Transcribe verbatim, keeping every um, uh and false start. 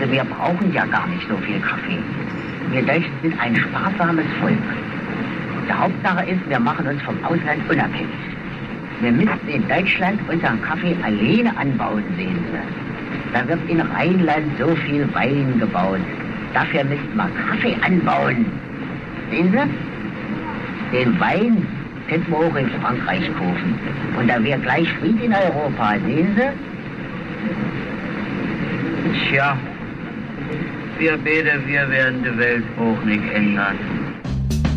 Also wir brauchen ja gar nicht so viel Kaffee. Wir Deutschen sind ein sparsames Volk. Die Hauptsache ist, wir machen uns vom Ausland unabhängig. Wir müssten in Deutschland unseren Kaffee alleine anbauen, sehen Sie. Da wird in Rheinland so viel Wein gebaut. Dafür müssten wir Kaffee anbauen. Sehen Sie? Den Wein könnten wir auch in Frankreich kaufen. Und da wäre gleich Frieden in Europa, sehen Sie? Tja, wir beide, wir werden die Welt auch nicht ändern.